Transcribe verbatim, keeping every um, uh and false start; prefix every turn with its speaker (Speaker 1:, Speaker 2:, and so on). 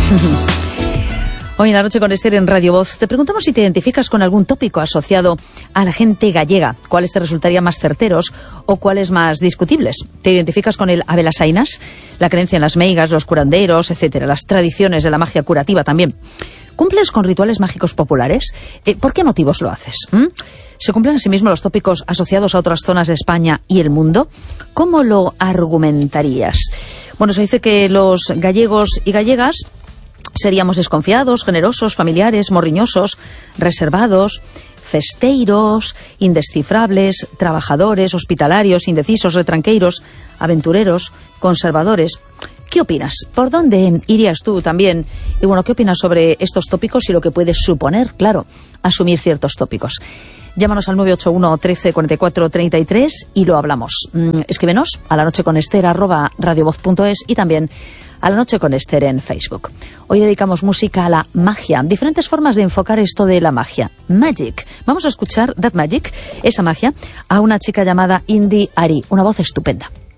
Speaker 1: Hoy en La Noche con Esther en Radio Voz te preguntamos si te identificas con algún tópico asociado a la gente gallega, cuáles te resultarían más certeros o cuáles más discutibles. ¿Te identificas con el abelasainas, la creencia en las meigas, los curanderos, etcétera, las tradiciones de la magia curativa también? ¿Cumples con rituales mágicos populares? Eh, ¿Por qué motivos lo haces? ¿Mm? ¿Se cumplen asimismo los tópicos asociados a otras zonas de España y el mundo? ¿Cómo lo argumentarías? Bueno, se dice que los gallegos y gallegas seríamos desconfiados, generosos, familiares, morriñosos, reservados, festeiros, indescifrables, trabajadores, hospitalarios, indecisos, retranqueiros, aventureros, conservadores. ¿Qué opinas? ¿Por dónde irías tú también? Y bueno, ¿qué opinas sobre estos tópicos y lo que puedes suponer, claro, asumir ciertos tópicos? Llámanos al nueve ocho uno, trece, cuarenta y cuatro, treinta y tres y lo hablamos. Escríbenos a lanocheconester arroba radiovoz punto es y también a La Noche con Esther en Facebook. Hoy dedicamos música a la magia, diferentes formas de enfocar esto de la magia. Magic. Vamos a escuchar That Magic, esa magia, a una chica llamada Indy Ari, una voz estupenda.